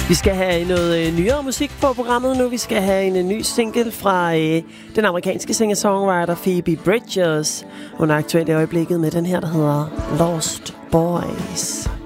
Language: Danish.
Vi skal have noget nyere musik på programmet nu. Vi skal have en ny single fra den amerikanske singer-songwriter Phoebe Bridgers. Hun er aktuelt i øjeblikket med den her, der hedder Lost Boys.